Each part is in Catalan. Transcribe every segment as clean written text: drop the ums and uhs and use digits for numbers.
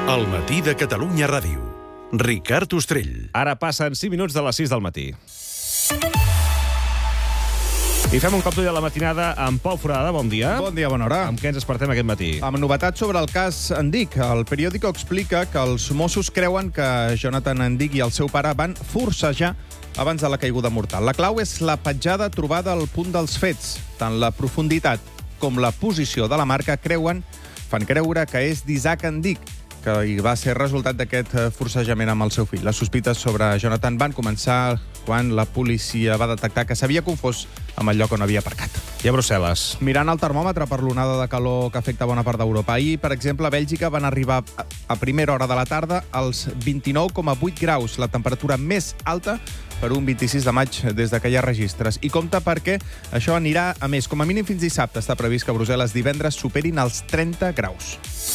El matí de Catalunya Ràdio. Ricard Ostrell. Ara passen 5 minuts de les 6 del matí. I fem un cop d'ull a la matinada amb Pau Foradada. Bon dia. Bon dia, bona hora. Amb què ens despertem aquest matí? Amb novetats sobre el cas Endic. El periòdico explica que els Mossos creuen que Jonathan Endic i el seu pare van forcejar abans de la caiguda mortal. La clau és la petjada trobada al punt dels fets. Tant la profunditat com la posició de la marca fan creure que és d'Isaac Endic, que hi va ser resultat d'aquest forcejament amb el seu fill. Les sospites sobre Jonathan van començar quan la policia va detectar que s'havia confós amb el lloc on havia aparcat. I a Brussel·les? Mirant el termòmetre per l'onada de calor que afecta bona part d'Europa. Ahir, per exemple, a Bèlgica van arribar a primera hora de la tarda als 29,8 graus, la temperatura més alta per un 26 de maig des que hi ha registres. I compte perquè això anirà a més. Com a mínim fins dissabte està previst que a Brussel·les divendres superin els 30 graus.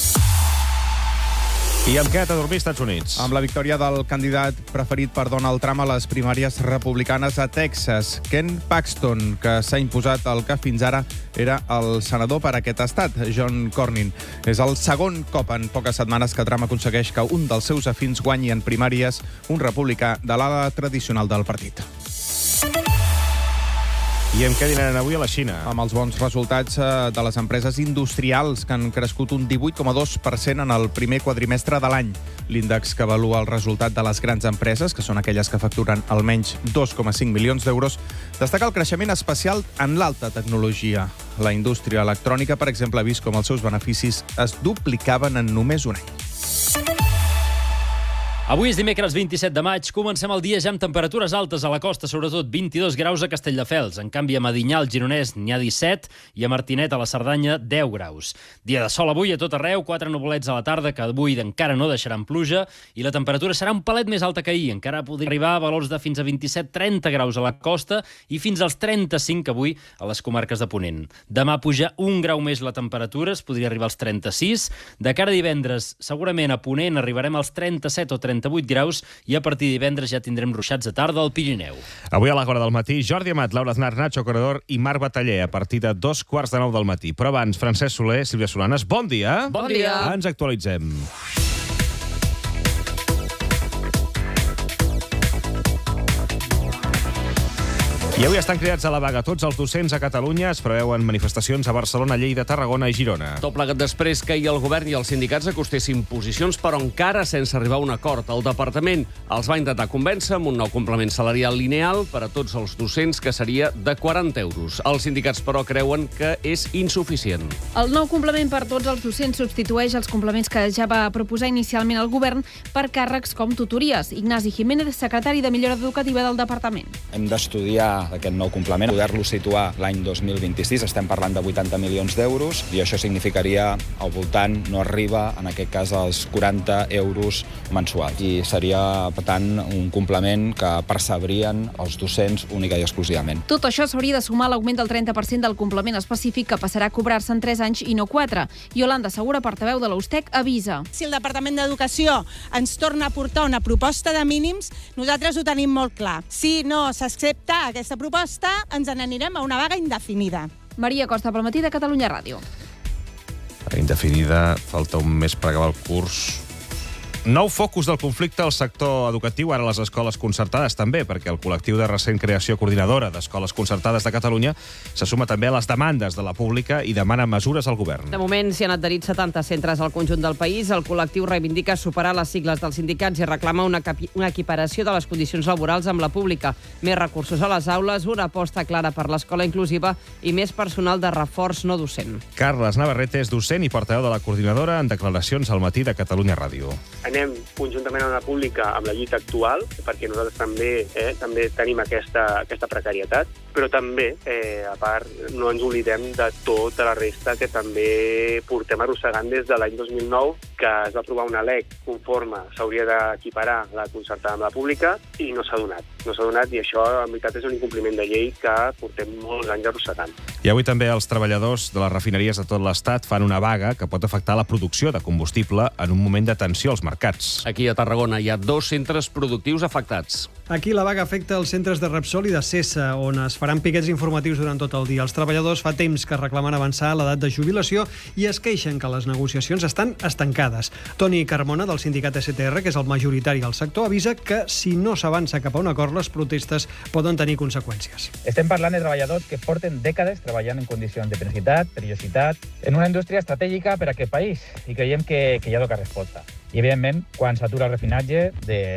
I amb què t'ha dormit als Estats Units? Amb la victòria del candidat preferit per Donald Trump a les primàries republicanes a Texas, Ken Paxton, que s'ha imposat el que fins ara era el senador per aquest estat, John Cornyn. És el segon cop en poques setmanes que Trump aconsegueix que un dels seus afins guanyi en primàries un republicà de l'ala tradicional del partit. I amb què dinaran avui a la Xina? Amb els bons resultats de les empreses industrials, que han crescut un 18,2% en el primer quadrimestre de l'any. L'índex que avalua el resultat de les grans empreses, que són aquelles que facturen almenys 2,5 milions d'euros, destaca el creixement especial en l'alta tecnologia. La indústria electrònica, per exemple, ha vist com els seus beneficis es duplicaven en només un any. Avui és dimecres 27 de maig. Comencem el dia ja amb temperatures altes a la costa, sobretot 22 graus a Castelldefels. En canvi, a Medinyà, al Gironès, n'hi ha 17 i a Martinet, a la Cerdanya, 10 graus. Dia de sol avui a tot arreu, 4 nuvolets a la tarda, que avui encara no deixaran pluja, i la temperatura serà un palet més alta que ahir. Encara podria arribar a valors de fins a 27-30 graus a la costa i fins als 35 avui a les comarques de Ponent. Demà puja un grau més la temperatura, es podria arribar als 36. De cara a divendres, segurament a Ponent arribarem als 37 o 38 graus i a partir de divendres ja tindrem ruixats de tarda al Pirineu. Avui a l'hora del matí, Jordi Amat, Laura Aznar, Nacho Corredor i Marc Bataller a partir de 2:15 del matí. Però abans, Francesc Soler, Sílvia Solanes, bon dia. Bon dia. Ens actualitzem. I avui estan cridats a la vaga tots els docents a Catalunya. Es preveuen manifestacions a Barcelona, Lleida, Tarragona i Girona. Tot plegat després que ahir el govern i els sindicats acostessin posicions, però encara sense arribar a un acord. El departament els va intentar convèncer amb un nou complement salarial lineal per a tots els docents, que seria de 40 euros. Els sindicats, però, creuen que és insuficient. El nou complement per tots els docents substitueix els complements que ja va proposar inicialment el govern per càrrecs com tutories. Ignasi Jiménez, secretari de Millora Educativa del departament. Hem d'estudiar aquest nou complement, poder-lo situar l'any 2026, estem parlant de 80 milions d'euros, i això significaria al voltant, no arriba en aquest cas als 40 euros mensuals. I seria, per tant, un complement que percebrien els docents única i exclusivament. Tot això s'hauria de sumar a l'augment del 30% del complement específic, que passarà a cobrar-se en 3 anys i no 4. Iolanda Segura, portaveu de l'Ustec, avisa. Si el Departament d'Educació ens torna a portar una proposta de mínims, nosaltres ho tenim molt clar. Si no s'accepta aquesta proposta, ens n'anirem a una vaga indefinida. Maria Costa, pel matí de Catalunya Ràdio. Indefinida, falta un mes per acabar el curs. Nou focus del conflicte al sector educatiu, ara a les escoles concertades també, perquè el col·lectiu de recent creació coordinadora d'escoles concertades de Catalunya se suma també a les demandes de la pública i demana mesures al govern. De moment s'hi han adherit 70 centres al conjunt del país. El col·lectiu reivindica superar les sigles dels sindicats i reclama una equiparació de les condicions laborals amb la pública, més recursos a les aules, una aposta clara per l'escola inclusiva i més personal de reforç no docent. Carles Navarrete és docent i portaveu de la coordinadora en declaracions al matí de Catalunya Ràdio. Anem conjuntament amb la pública amb la lluita actual, perquè nosaltres també tenim aquesta precarietat, però també, a part, no ens oblidem de tota la resta que també portem arrossegant des de l'any 2009, que es va aprovar una LEC conforme s'hauria d'equiparar la concertada amb la pública i no s'ha donat. I això, en veritat, és un incompliment de llei que portem molts anys arrossegant. I avui també els treballadors de les refineries de tot l'Estat fan una vaga que pot afectar la producció de combustible en un moment de tensió als mercats. Aquí a Tarragona hi ha 2 centres productius afectats. Aquí la vaga afecta els centres de Repsol i de Sesa, on es faran piquets informatius durant tot el dia. Els treballadors fa temps que reclamen avançar l'edat de jubilació i es queixen que les negociacions estan estancades. anticipades. Toni Carmona, del sindicat STR, que és el majoritari al sector, avisa que si no s'avança cap a un acord, les protestes poden tenir conseqüències. Estem parlant de treballadors que porten dècades treballant en condicions de perillositat, en una indústria estratègica per a aquest país, i creiem que hi ha toca resposta. I, evidentment, quan s'atura el refinatge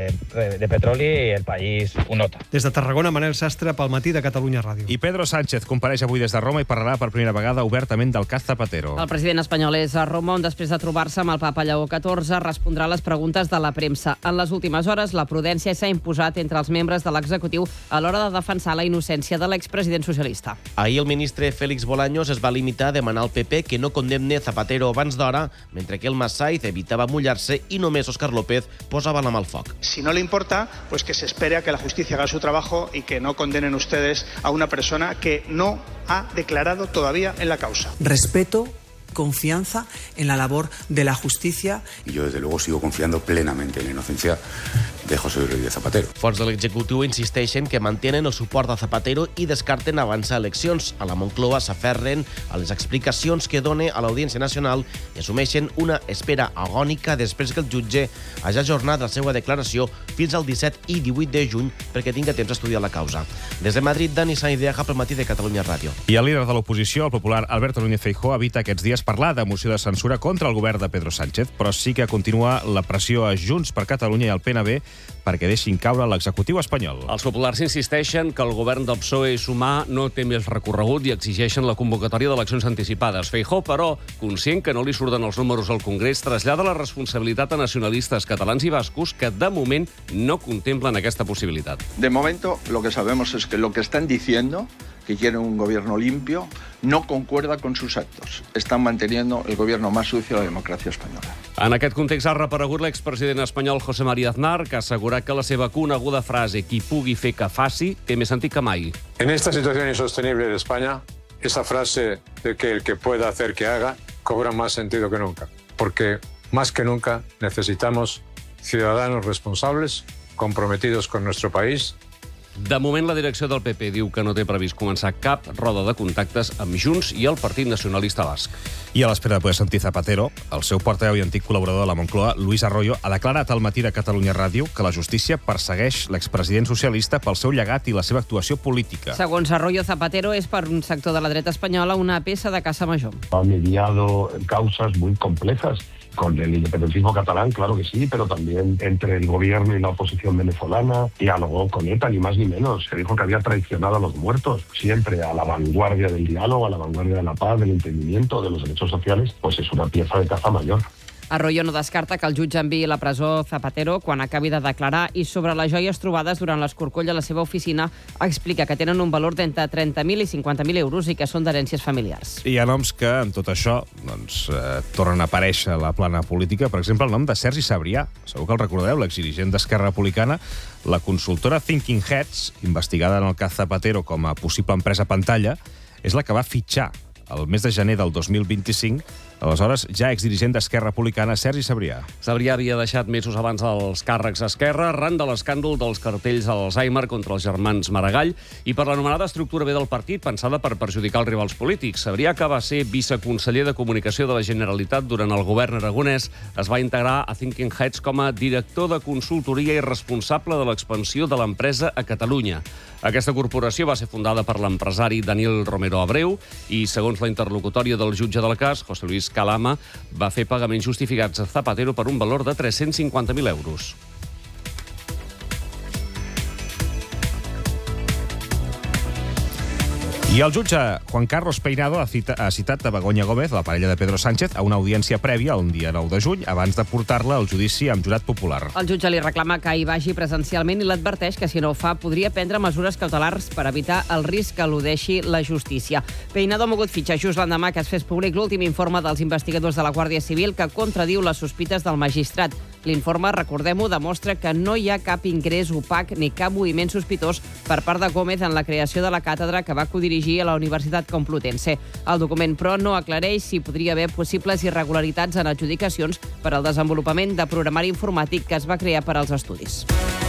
de petroli, el país ho nota. Des de Tarragona, Manel Sastre, pel Matí de Catalunya Ràdio. I Pedro Sánchez compareix avui des de Roma i parlarà per primera vegada obertament del cas Zapatero. El president espanyol és a Roma, on després de trobar-se amb el papa Lleó XIV respondrà a les preguntes de la premsa. En les últimes hores, la prudència s'ha imposat entre els membres de l'executiu a l'hora de defensar la innocència de l'expresident socialista. Ahir el ministre Félix Bolaños es va limitar a demanar al PP que no condemne Zapatero abans d'hora, mentre que el Massaid evitava mullar-se y només Óscar López posaba la mà al foc. Si no le importa, pues que se espere a que la justicia haga su trabajo y que no condenen ustedes a una persona que no ha declarado todavía en la causa. Respeto, confianza en la labor de la justicia. Y yo, desde luego, sigo confiando plenamente en la inocencia de José Luis Rodríguez Zapatero. Fonts de l'executiu insisteixen que mantenen el suport a Zapatero i descarten avançar eleccions. A la Moncloa s'aferren a les explicacions que dona a l'Audiència Nacional i assumeixen una espera agònica després que el jutge hagi ajornat la seva declaració fins al 17 i 18 de juny perquè tinga temps d'estudiar la causa. Des de Madrid, Dani Saideja pel Matí de Catalunya Ràdio. I el líder de l'oposició, el popular Alberto Núñez Feijóo, evita aquests dies parlar de moció de censura contra el govern de Pedro Sánchez, però sí que continua la pressió a Junts per Catalunya i al PNB perquè deixin caure l'executiu espanyol. Els populars insisteixen que el govern del PSOE i Sumar no té més recorregut i exigeixen la convocatòria d'eleccions anticipades. Feijóo, però, conscient que no li surten els números al Congrés, trasllada la responsabilitat a nacionalistes catalans i bascos que, de moment, no contemplen aquesta possibilitat. De momento, lo que sabemos es que lo que están diciendo, que quieren un gobierno limpio, no concuerda con sus actos. Están manteniendo el gobierno más sucio de la democracia española. En aquest context ha reaparegut l'expresident espanyol José María Aznar, que ha assegurat que la seva coneguda frase «qui pugui fer que faci» té més sentit que mai. En esta situación insostenible de España, esa frase de que el que pueda hacer que haga cobra más sentido que nunca, porque más que nunca necesitamos ciudadanos responsables, comprometidos con nuestro país. De moment, la direcció del PP diu que no té previst començar cap roda de contactes amb Junts i el Partit Nacionalista Basc. I a l'espera de poder sentir Zapatero, el seu portaveu i antic col·laborador de la Moncloa, Luis Arroyo, ha declarat al Matí de Catalunya Ràdio que la justícia persegueix l'expresident socialista pel seu llegat i la seva actuació política. Segons Arroyo, Zapatero és per un sector de la dreta espanyola una peça de caça major. Ha mediado causas muy complejas. Con el independentismo catalán, claro que sí, pero también entre el gobierno y la oposición venezolana, dialogó con ETA, ni más ni menos. Se dijo que había traicionado a los muertos, siempre a la vanguardia del diálogo, a la vanguardia de la paz, del entendimiento, de los derechos sociales, pues es una pieza de caza mayor. Arroyo no descarta que el jutge enviï a la presó Zapatero quan acabi de declarar i sobre les joies trobades durant l'escorcoll a la seva oficina explica que tenen un valor d'entre 30.000 i 50.000 euros i que són d'herències familiars. Hi ha noms que, en tot això, tornen a aparèixer a la plana política. Per exemple, el nom de Sergi Sabrià. Segur que el recordeu, l'exdirigent d'Esquerra Republicana. La consultora Thinking Heads, investigada en el cas Zapatero com a possible empresa pantalla, és la que va fitxar el mes de gener del 2025, aleshores ja exdirigent d'Esquerra Republicana, Sergi Sabrià. Sabrià havia deixat mesos abans els càrrecs a Esquerra arran de l'escàndol dels cartells d'Alzheimer contra els germans Maragall i per l'anomenada estructura B del partit pensada per perjudicar els rivals polítics. Sabrià, que va ser viceconseller de Comunicació de la Generalitat durant el govern aragonès, es va integrar a Thinking Heads com a director de consultoria i responsable de l'expansió de l'empresa a Catalunya. Aquesta corporació va ser fundada per l'empresari Daniel Romero Abreu i, segons la interlocutòria del jutge del cas, José Luis Calama, va fer pagaments justificats a Zapatero per un valor de 350.000 euros. I el jutge Juan Carlos Peinado ha citat a Begoña Gómez, la parella de Pedro Sánchez, a una audiència prèvia el dia 9 de juny, abans de portar-la al judici amb jurat popular. El jutge li reclama que hi vagi presencialment i l'adverteix que si no ho fa podria prendre mesures cautelars per evitar el risc que eludeixi la justícia. Peinado ha mogut fitxar just l'endemà que es fes públic l'últim informe dels investigadors de la Guàrdia Civil que contradiu les sospites del magistrat. L'informe, recordem-ho, demostra que no hi ha cap ingrés opac ni cap moviment sospitós per part de Gómez en la creació de la càtedra que va codirigir a la Universitat Complutense. El document, però, no aclareix si podria haver possibles irregularitats en adjudicacions per al desenvolupament de programari informàtic que es va crear per als estudis.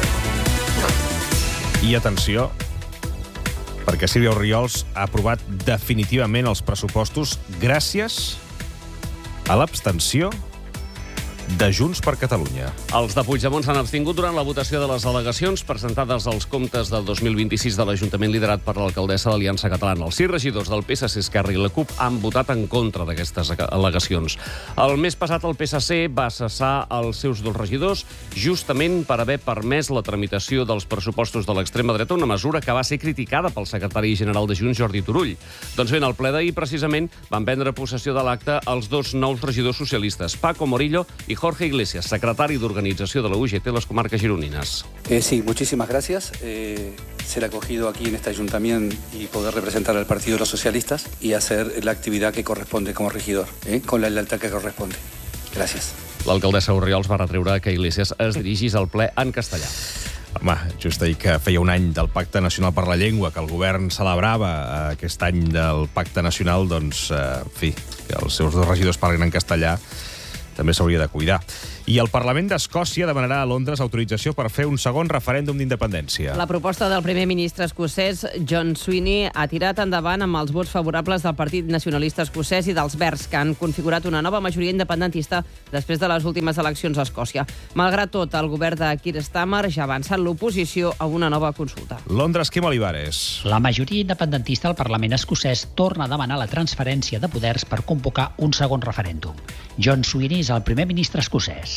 I atenció, perquè Sílvia Orriols ha aprovat definitivament els pressupostos gràcies a l'abstenció de Junts per Catalunya. Els de Puigdemont s'han abstingut durant la votació de les al·legacions presentades als comptes del 2026 de l'Ajuntament liderat per l'alcaldessa d'Aliança Catalana. Els 6 regidors del PSC, Esquerra i la CUP han votat en contra d'aquestes al·legacions. El mes passat el PSC va cessar els seus 2 regidors justament per haver permès la tramitació dels pressupostos de l'extrema dreta, una mesura que va ser criticada pel secretari general de Junts, Jordi Turull. Doncs bé, en el ple d'ahir, precisament, van prendre possessió de l'acte els 2 nous regidors socialistes, Paco Morillo y Jorge Iglesias, secretari d'Organització de la UGT a les comarques gironines. Sí, muchísimas gracias. Ser acogido aquí en este ayuntamiento y poder representar al Partido de los Socialistas y hacer la actividad que corresponde como regidor, con la lealtad que corresponde. Gràcies. L'alcaldessa Orriols va retreure que Iglesias es dirigís al ple en castellà. Home, just ahir que feia un any del Pacte Nacional per la Llengua, que el govern celebrava aquest any del Pacte Nacional, doncs, en fi, que els seus 2 regidors parlin en castellà també s'hauria de cuidar. I el Parlament d'Escòcia demanarà a Londres autorització per fer un segon referèndum d'independència. La proposta del primer ministre escocès, John Sweeney, ha tirat endavant amb els vots favorables del Partit Nacionalista Escocès i dels Verds, que han configurat una nova majoria independentista després de les últimes eleccions a Escòcia. Malgrat tot, el govern de Keir Starmer ja ha avançat l'oposició a una nova consulta. Londres, Quim Olivares. La majoria independentista al Parlament escocès torna a demanar la transferència de poders per convocar un segon referèndum. John Sweeney és el primer ministre escocès.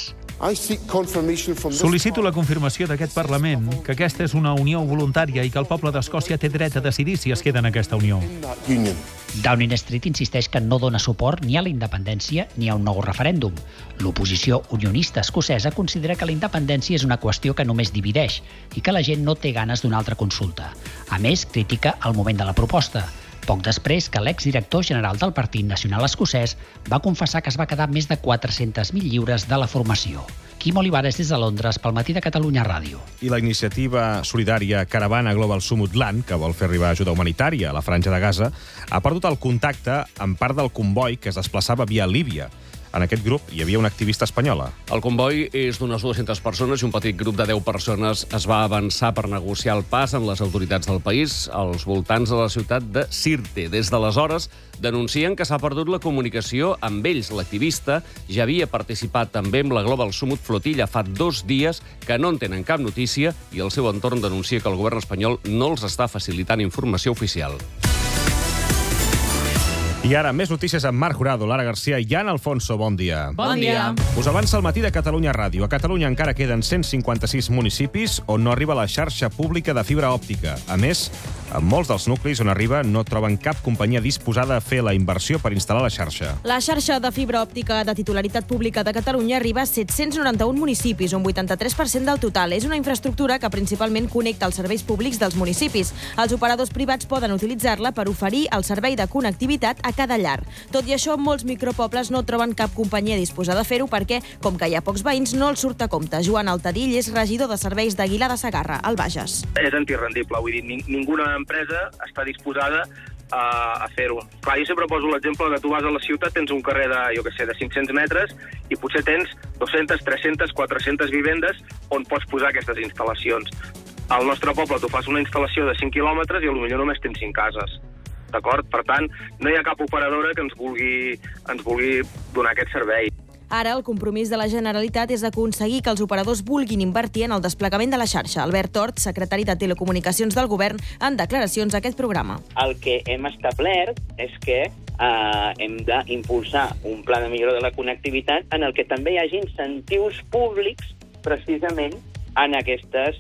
Sol·licito la confirmació d'aquest Parlament que aquesta és una unió voluntària i que el poble d'Escòcia té dret a decidir si es queda en aquesta unió. Downing Street insisteix que no dona suport ni a la independència ni a un nou referèndum. L'oposició unionista escocesa considera que la independència és una qüestió que només divideix i que la gent no té ganes d'una altra consulta. A més, critica el moment de la proposta. Poc després que l'exdirector general del Partit Nacional Escocès va confessar que es va quedar més de 400.000 lliures de la formació. Quim Olivares des de Londres pel Matí de Catalunya Ràdio. I la iniciativa solidària Caravana Global Summit Land, que vol fer arribar ajuda humanitària a la Franja de Gaza, ha perdut el contacte amb part del comboi que es desplaçava via Líbia. En aquest grup hi havia una activista espanyola. El comboi és d'unes 200 persones i un petit grup de 10 persones es va avançar per negociar el pas amb les autoritats del país als voltants de la ciutat de Sirte. Des d'aleshores denuncien que s'ha perdut la comunicació amb ells. L'activista ja havia participat també amb la Global Summit Flotilla fa 2 dies que no en tenen cap notícia i el seu entorn denuncia que el govern espanyol no els està facilitant informació oficial. I ara, més notícies amb Marc Jurado, Lara Garcia i Jan Alfonso. Bon dia. Bon dia. Us avança el Matí de Catalunya Ràdio. A Catalunya encara queden 156 municipis on no arriba la xarxa pública de fibra òptica. A més, en molts dels nuclis on arriba no troben cap companyia disposada a fer la inversió per instal·lar la xarxa. La xarxa de fibra òptica de titularitat pública de Catalunya arriba a 791 municipis, un 83% del total. És una infraestructura que principalment connecta els serveis públics dels municipis. Els operadors privats poden utilitzar-la per oferir el servei de connectivitat a cada llar. Tot i això, molts micropobles no troben cap companyia disposada a fer-ho perquè, com que hi ha pocs veïns, no els surt a compte. Joan Altadill és regidor de serveis d'Aguilar de Segarra, al Bages. És antirrendible, vull dir, ninguna empresa està disposada a fer-ho. Clar, jo sempre poso l'exemple que tu vas a la ciutat, tens un carrer de, de 500 metres i potser tens 200, 300, 400 vivendes on pots posar aquestes instal·lacions. Al nostre poble tu fas una instal·lació de 5 quilòmetres i potser només tens 5 cases. D'acord? Per tant, no hi ha cap operadora que ens vulgui donar aquest servei. Ara, el compromís de la Generalitat és aconseguir que els operadors vulguin invertir en el desplegament de la xarxa. Albert Tort, secretari de Telecomunicacions del Govern, en declaracions a aquest programa. El que hem establert és que hem d'impulsar un pla de millora de la connectivitat en el que també hi hagi incentius públics precisament en aquestes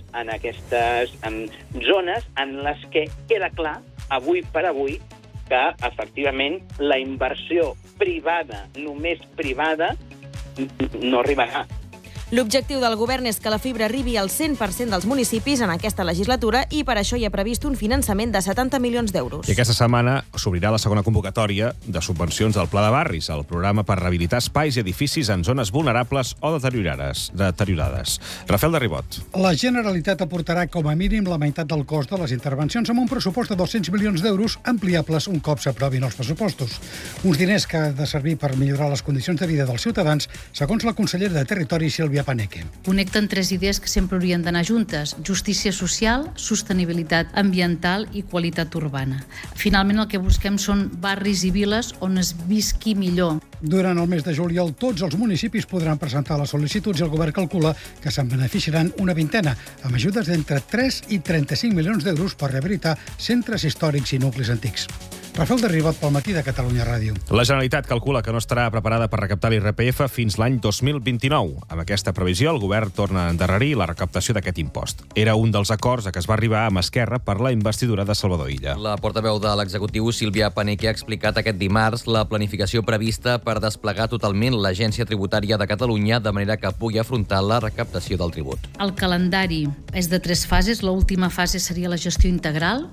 zones en les que queda clar avui per avui que, efectivament, la inversió privada, només privada, no arribarà. L'objectiu del govern és que la fibra arribi al 100% dels municipis en aquesta legislatura i per això hi ha previst un finançament de 70 milions d'euros. I aquesta setmana s'obrirà la segona convocatòria de subvencions del Pla de Barris, el programa per rehabilitar espais i edificis en zones vulnerables o deteriorades. Rafael de Ribot. La Generalitat aportarà com a mínim la meitat del cost de les intervencions amb un pressupost de 200 milions d'euros ampliables un cop s'aprovin els pressupostos. Uns diners que han de servir per millorar les condicions de vida dels ciutadans, segons la consellera de Territori, Sílvia Sílvia Paneque. Connecten tres idees que sempre haurien d'anar juntes: justícia social, sostenibilitat ambiental i qualitat urbana. Finalment el que busquem són barris i viles on es visqui millor. Durant el mes de juliol, tots els municipis podran presentar les sol·licituds i el govern calcula que se'n beneficiaran una vintena, amb ajudes d'entre 3 i 35 milions d'euros per rehabilitar centres històrics i nuclis antics. Rafael de Ribot pel Matí de Catalunya Ràdio. La Generalitat calcula que no estarà preparada per recaptar l'IRPF fins l'any 2029. Amb aquesta previsió, el govern torna a endarrerir la recaptació d'aquest impost. Era un dels acords a què es va arribar amb Esquerra per la investidura de Salvador Illa. La portaveu de l'executiu, Sílvia Paneque, ha explicat aquest dimarts la planificació prevista per desplegar totalment l'Agència Tributària de Catalunya de manera que pugui afrontar la recaptació del tribut. El calendari és de 3 fases. L'última fase seria la gestió integral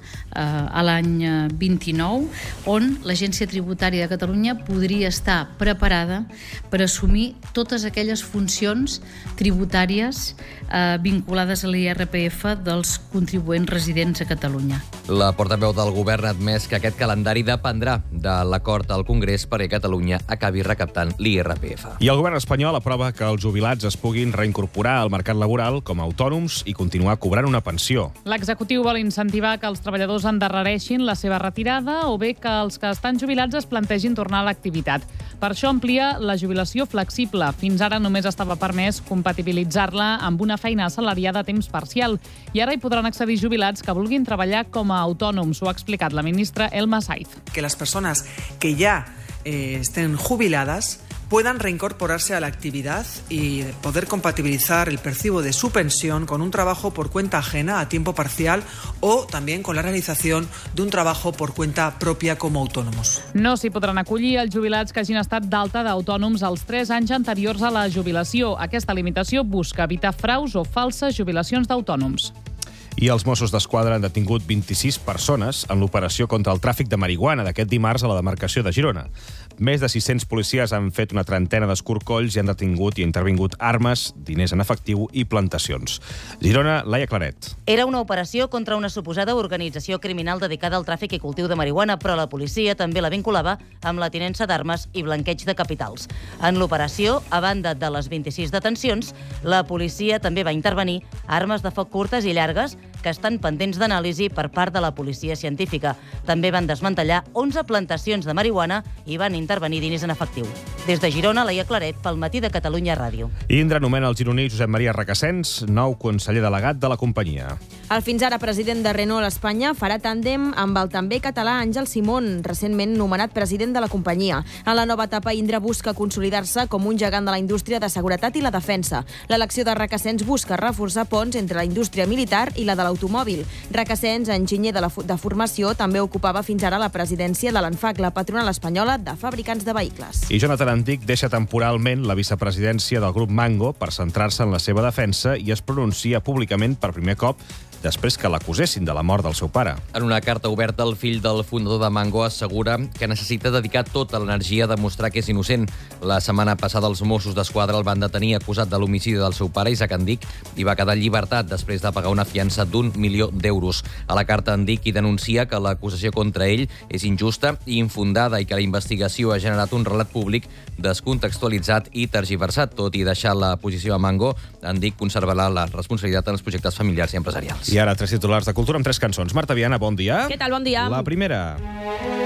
a l'any 29, on l'Agència Tributària de Catalunya podria estar preparada per assumir totes aquelles funcions tributàries vinculades a l'IRPF dels contribuents residents a Catalunya. La portaveu del govern ha admès que aquest calendari dependrà de l'acord al Congrés perquè Catalunya acabi recaptant l'IRPF. I el govern espanyol aprova que els jubilats es puguin reincorporar al mercat laboral com a autònoms i continuar cobrant una pensió. L'executiu vol incentivar que els treballadors endarrereixin la seva retirada o bé que els que estan jubilats es plantegin tornar a l'activitat. Per això amplia la jubilació flexible. Fins ara només estava permès compatibilitzar-la amb una feina assalariada a temps parcial i ara hi podran accedir jubilats que vulguin treballar com a autònoms. Ho ha explicat la ministra Elma Saiz. Que las personas que ya estén jubiladas puedan reincorporarse a la actividad y poder compatibilizar el percibo de su pensión con un trabajo por cuenta ajena a tiempo parcial o también con la realización de un trabajo por cuenta propia como autónomos. No s'hi podran acollir els jubilats que hagin estat d'alta d'autònoms els 3 anys anteriors a la jubilació. Aquesta limitació busca evitar fraus o falses jubilacions d'autònoms. I els Mossos d'Esquadra han detingut 26 persones en l'operació contra el tràfic de marihuana d'aquest dimarts a la demarcació de Girona. Més de 600 policies han fet una trentena d'escorcolls i han detingut i intervingut armes, diners en efectiu i plantacions. Girona, Laia Claret. Era una operació contra una suposada organització criminal dedicada al tràfic i cultiu de marihuana, però la policia també la vinculava amb la tinença d'armes i blanqueig de capitals. En l'operació, a banda de les 26 detencions, la policia també va intervenir armes de foc curtes i llargues que estan pendents d'anàlisi per part de la policia científica. També van desmantellar 11 plantacions de marihuana i van intervenir diners en efectiu. Des de Girona, Laia Claret, pel Matí de Catalunya Ràdio. Indra nomena el gironí Josep Maria Requesens nou conseller delegat de la companyia. El fins ara president de Renault a Espanya farà tàndem amb el també català Àngel Simón, recentment nomenat president de la companyia. En la nova etapa, Indra busca consolidar-se com un gegant de la indústria de seguretat i la defensa. L'elecció de Requesens busca reforçar ponts entre la indústria militar i la de l'automòbil. Requesens, enginyer de formació, també ocupava fins ara la presidència de l'ANFAC, la patronal espanyola de fabricants de vehicles. I Jonathan Antic deixa temporalment la vicepresidència del grup Mango per centrar-se en la seva defensa i es pronuncia públicament per primer cop després que l'acusessin de la mort del seu pare. En una carta oberta, el fill del fundador de Mango assegura que necessita dedicar tota l'energia a demostrar que és innocent. La setmana passada els Mossos d'Esquadra el van detenir acusat de l'homicidi del seu pare, Isaac Andic, i va quedar en llibertat després de pagar una fiança d'1 milió d'euros. A la carta, Andic hi denuncia que l'acusació contra ell és injusta i infundada i que la investigació ha generat un relat públic descontextualitzat i tergiversat. Tot i deixar la posició a Mango, Andic conservarà la responsabilitat en els projectes familiars i empresarials. I ara 3 titulars de cultura amb 3 cançons. Marta Viana, bon dia. Què tal? Bon dia. La primera.